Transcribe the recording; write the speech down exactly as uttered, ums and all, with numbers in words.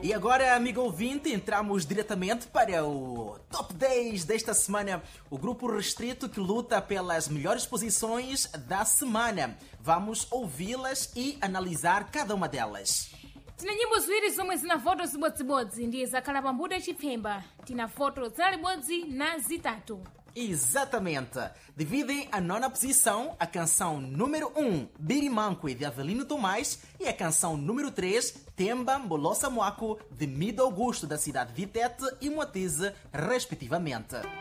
E agora, amigo ouvinte, entramos diretamente para o Top dez desta semana. O grupo restrito que luta pelas melhores posições da semana. Vamos ouvi-las e analisar cada uma delas. Tina nyimbo ziwiri zomwe zina voto zibodzibodzi ndi zakhala pambuto chipemba. Tina voto za libodzi na zitatu. Exatamente. Dividem a nona posição a canção número um, Birimanque, de Avelino Tomás, e a canção número três, Temba Mbolosa Moaco, de Mido Augusto, da cidade de Vitete e Moatize, respectivamente.